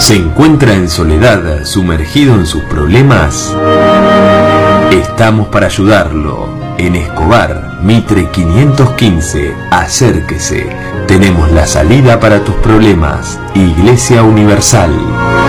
¿Se encuentra en soledad, sumergido en sus problemas? Estamos para ayudarlo. En Escobar, Mitre 515, acérquese. Tenemos la salida para tus problemas. Iglesia Universal.